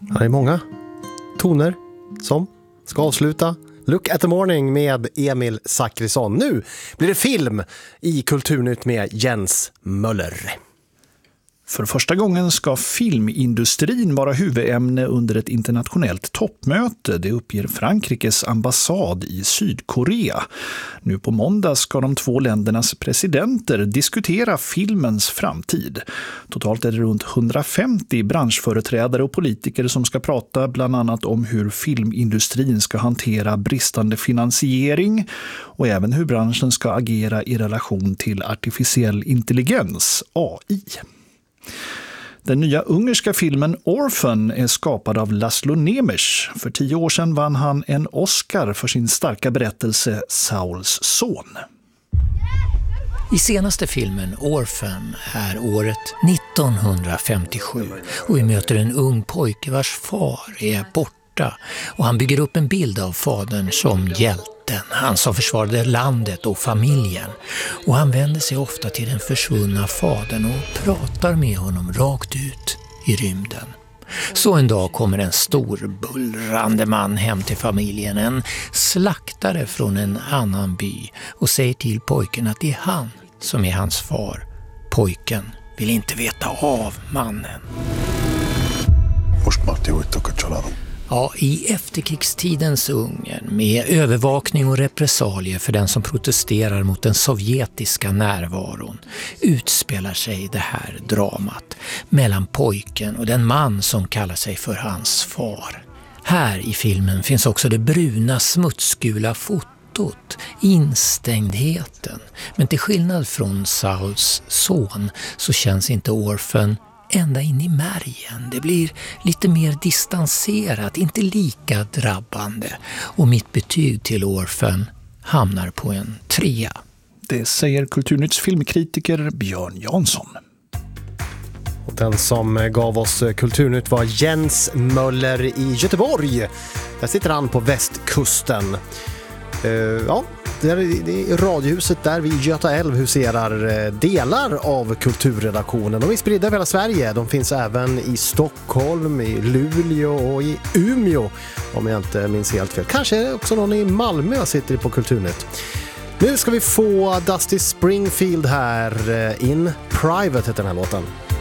Det är många toner som ska avsluta Look at the Morning med Emil Zachrisson. Nu blir det film i Kulturnytt med Jens Möller. För första gången ska filmindustrin vara huvudämne under ett internationellt toppmöte. Det uppger Frankrikes ambassad i Sydkorea. Nu på måndag ska de två ländernas presidenter diskutera filmens framtid. Totalt är det runt 150 branschföreträdare och politiker som ska prata bland annat om hur filmindustrin ska hantera bristande finansiering och även hur branschen ska agera i relation till artificiell intelligens, AI. Den nya ungerska filmen Orphan är skapad av Laszlo Nemes. För 10 år sedan vann han en Oscar för sin starka berättelse Sauls son. I senaste filmen Orphan är året 1957 och vi möter en ung pojke vars far är borta och han bygger upp en bild av fadern som hjälten, han som försvarade landet och familjen, och han vänder sig ofta till den försvunna fadern och pratar med honom rakt ut i rymden. Så en dag kommer en stor bullrande man hem till familjen, en slaktare från en annan by, och säger till pojken att det är han som är hans far. Pojken vill inte veta av mannen. Ja, i efterkrigstidens Ungern med övervakning och repressalier för den som protesterar mot den sovjetiska närvaron utspelar sig det här dramat mellan pojken och den man som kallar sig för hans far. Här i filmen finns också det bruna smutsgula fotot, instängdheten. Men till skillnad från Sauls son så känns inte Orphan ända in i märgen. Det blir lite mer distanserat, inte lika drabbande. Och mitt betyg till Orphan hamnar på en 3. Det säger Kulturnytts filmkritiker Björn Jansson. Och den som gav oss Kulturnytt var Jens Möller i Göteborg. Där sitter han på västkusten. Det är radiohuset där vid Göta älv huserar delar av kulturredaktionen. De är spridda över hela Sverige. De finns även i Stockholm, i Luleå och i Umeå, om jag inte minns helt fel. Kanske också någon i Malmö sitter på Kulturnytt. Nu ska vi få Dusty Springfield här. In Private heter den här låten.